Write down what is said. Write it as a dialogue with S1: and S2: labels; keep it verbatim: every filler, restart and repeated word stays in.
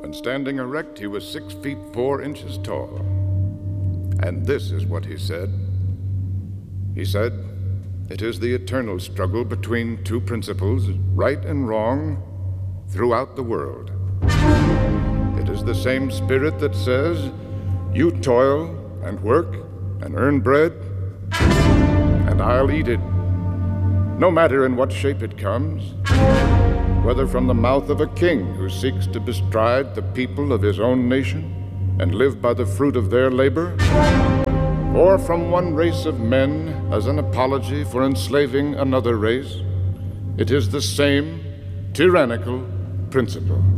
S1: and standing erect, he was six feet four inches tall. And this is what he said. He said, "It is the eternal struggle between two principles, right and wrong, throughout the world. It is the same spirit that says, you toil and work and earn bread, and I'll eat it, no matter in what shape it comes, whether from the mouth of a king who seeks to bestride the people of his own nation and live by the fruit of their labor, or from one race of men as an apology for enslaving another race. It is the same tyrannical principle."